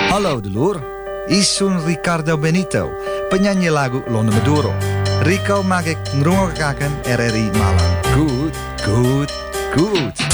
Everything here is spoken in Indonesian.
Hallo dulur, isun Ricardo Benito, penyanyi lagu Lone Maduro. Rico mag ik ngrongekaken RRI Malang. Goed, goed, goed.